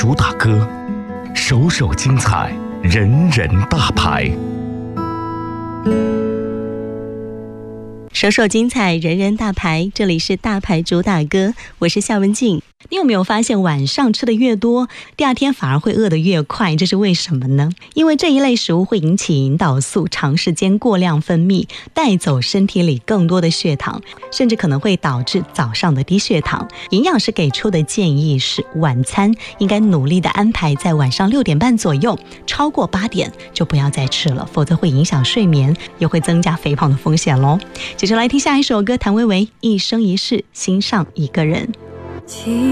主打歌，首首精彩，人人大牌。 首首精彩，人人大牌，这里是大牌主打歌，我是夏文静。你有没有发现晚上吃的越多，第二天反而会饿得越快，这是为什么呢？因为这一类食物会引起胰岛素长时间过量分泌，带走身体里更多的血糖，甚至可能会导致早上的低血糖。营养师给出的建议是，晚餐应该努力的安排在晚上6点半左右，超过8点就不要再吃了，否则会影响睡眠，也会增加肥胖的风险咯。接着来听下一首歌，谭维维《一生一世心上一个人》。